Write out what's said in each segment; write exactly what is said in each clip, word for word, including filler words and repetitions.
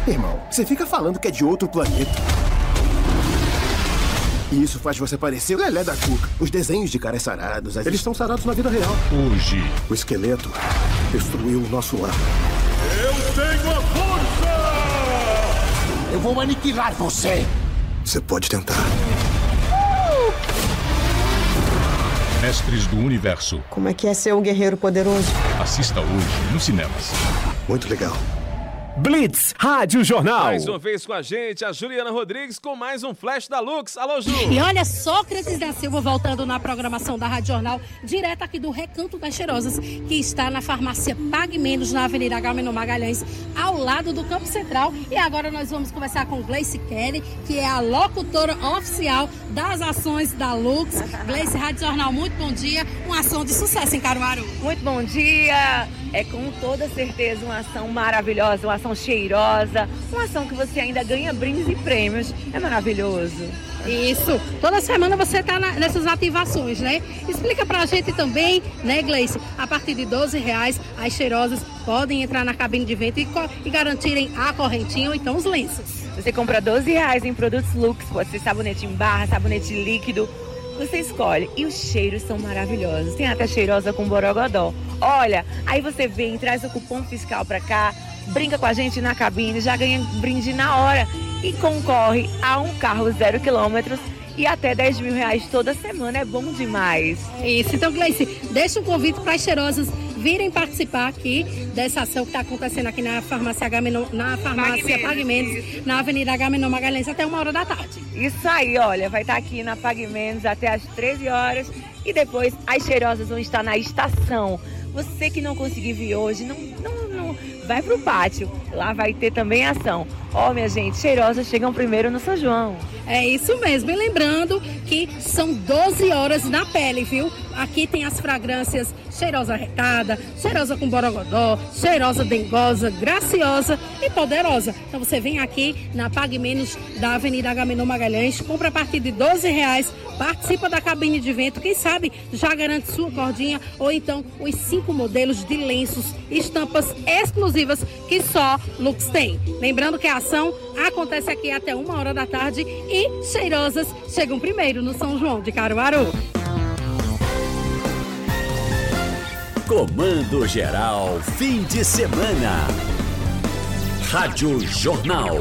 Irmão, você fica falando que é de outro planeta. E isso faz você parecer Lelé da Cuca. Os desenhos de caras sarados. As... Eles são sarados na vida real. Hoje, o esqueleto destruiu o nosso lar. Eu tenho a força! Eu vou aniquilar você! Você pode tentar. Mestres do Universo. Como é que é ser um guerreiro poderoso? Assista hoje nos cinemas. Muito legal. Blitz Rádio Jornal. Mais uma vez com a gente, a Juliana Rodrigues com mais um Flash da Lux. Alô, Ju! E olha, Sócrates da Silva voltando na programação da Rádio Jornal, direto aqui do Recanto das Cheirosas, que está na farmácia Pague Menos, na Avenida Agamenon Magalhães, ao lado do Campo Central. E agora nós vamos conversar com Gleice Kelly, que é a locutora oficial das ações da Lux. Gleice, Rádio Jornal, muito bom dia. Uma ação de sucesso em Caruaru. Muito bom dia. É com toda certeza uma ação maravilhosa, uma ação cheirosa, uma ação que você ainda ganha brindes e prêmios. É maravilhoso. Isso. Toda semana você está nessas ativações, né? Explica pra gente também, né, Gleice? A partir de doze reais, as cheirosas podem entrar na cabine de vento e, e garantirem a correntinha ou então os lenços. Você compra doze reais em produtos Lux, pode ser sabonete em barra, sabonete líquido. Você escolhe. E os cheiros são maravilhosos. Tem até cheirosa com borogodó. Olha, aí você vem, traz o cupom fiscal pra cá, brinca com a gente na cabine, já ganha brinde na hora e concorre a um carro zero quilômetros e até dez mil reais toda semana. É bom demais. Isso. Então, Gleice, deixa um convite para as cheirosas virem participar aqui dessa ação que está acontecendo aqui na farmácia Agamenon, na farmácia Pague Menos, na Avenida Agamenon Magalhães, até uma hora da tarde. Isso aí, olha, vai estar aqui na Pague Menos até às treze horas e depois as cheirosas vão estar na estação. Você que não conseguir vir hoje, não, não, não vai pro pátio, lá vai ter também ação. Ó, oh, minha gente, cheirosas chegam primeiro no São João. É isso mesmo, e lembrando que são doze horas na pele, viu? Aqui tem as fragrâncias cheirosa retada, cheirosa com borogodó, cheirosa dengosa, graciosa e poderosa. Então você vem aqui na Pague Menos da Avenida Agamenon Magalhães, compra a partir de doze reais, participa da cabine de vento, quem sabe já garante sua cordinha ou então os cinco modelos de lenços, estampas exclusivas que só Lux tem. Lembrando que a ação acontece aqui até uma hora da tarde e cheirosas chegam primeiro no São João de Caruaru. Comando Geral, fim de semana. Rádio Jornal.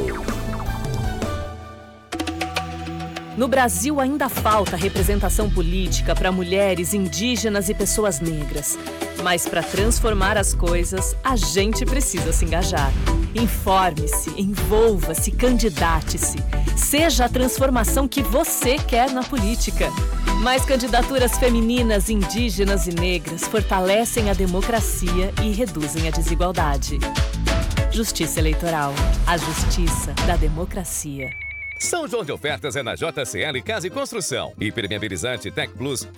No Brasil ainda falta representação política para mulheres, indígenas e pessoas negras. Mas para transformar as coisas, a gente precisa se engajar. Informe-se, envolva-se, candidate-se. Seja a transformação que você quer na política. Mais candidaturas femininas, indígenas e negras fortalecem a democracia e reduzem a desigualdade. Justiça Eleitoral. A justiça da democracia. São João de ofertas é na J C L Casa e Construção. Hipermeabilizante Tec Plus